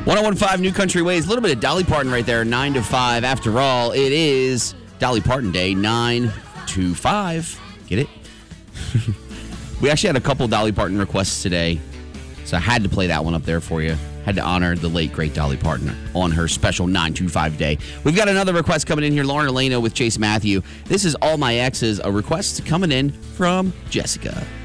1015 New Country Ways. A little bit of Dolly Parton right there, 9 to 5. After all, it is Dolly Parton Day, 9 to 5. Get it? We actually had a couple Dolly Parton requests today, so I had to play that one up there for you. Had to honor the late, great Dolly Parton on her special 925 day. We've got another request coming in here. Lauren Eleno with Chase Matthew. This is All My Exes, a request coming in from Jessica.